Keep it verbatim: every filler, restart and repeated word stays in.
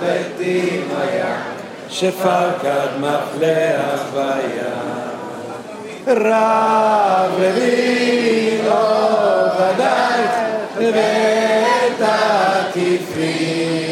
ותימיה שפקד מפלח בים רב לוי לא ודאי ואת עקיפים